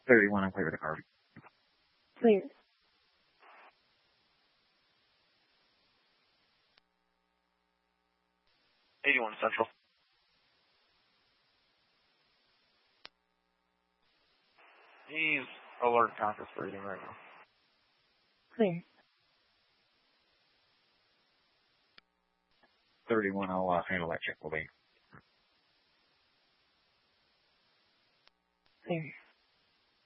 31, I'm clear with the car. Clear. 81 Central. He's alert conference breathing right now. Clear. 31, I'll handle that check. Will be. Clear.